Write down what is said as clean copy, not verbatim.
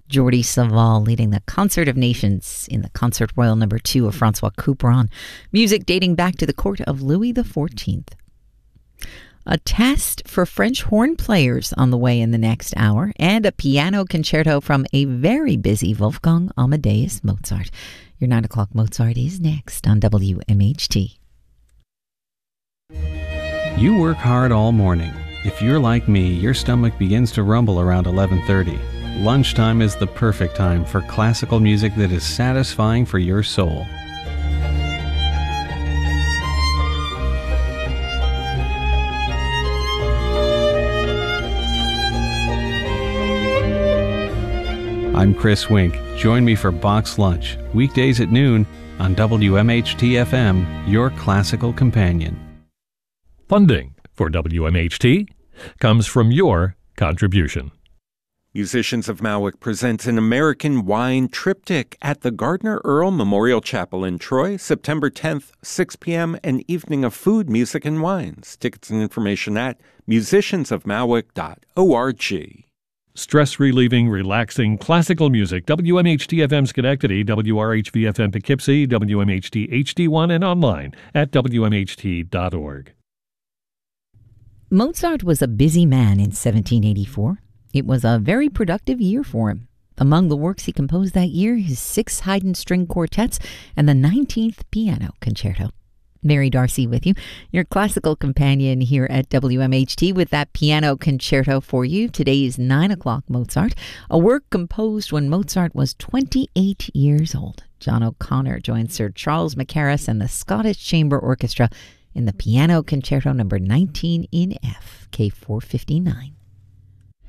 Jordi Savall leading the Concert of Nations in the Concert Royal No. 2 of Francois Couperin, music dating back to the court of Louis XIV. A test for French horn players on the way in the next hour, and a piano concerto from a very busy Wolfgang Amadeus Mozart. Your 9 o'clock Mozart is next on WMHT. You work hard all morning. If you're like me, your stomach begins to rumble around 11:30. Lunchtime is the perfect time for classical music that is satisfying for your soul. I'm Chris Wink. Join me for Box Lunch, weekdays at noon on WMHT-FM, your classical companion. Funding for WMHT comes from your contribution. Musicians of Mauick presents an American Wine Triptych at the Gardner Earl Memorial Chapel in Troy, September 10th, 6 p.m., an evening of food, music, and wines. Tickets and information at musiciansofmauick.org. Stress-relieving, relaxing, classical music. WMHT-FM Schenectady, WRHV-FM Poughkeepsie, WMHT HD1, and online at WMHT.org. Mozart was a busy man in 1784. It was a very productive year for him. Among the works he composed that year, his 6 Haydn string quartets and the 19th piano concerto. Mary Darcy with you, your classical companion here at WMHT with that piano concerto for you. Today is 9 o'clock Mozart, a work composed when Mozart was 28 years old. John O'Connor joins Sir Charles Mackerras and the Scottish Chamber Orchestra in the Piano Concerto No. 19 in F, K459.